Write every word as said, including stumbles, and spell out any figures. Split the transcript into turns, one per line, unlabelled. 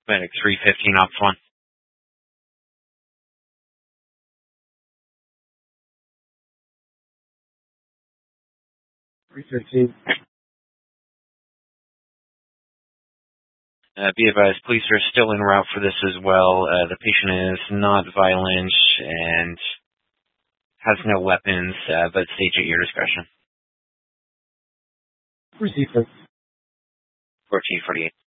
Medic three fifteen, Ops one.
three fifteen.
Uh, be advised, police are still en route for this as well. Uh, the patient is not violent and has no weapons, uh, but stage at your discretion.
Received.
fourteen forty-eight.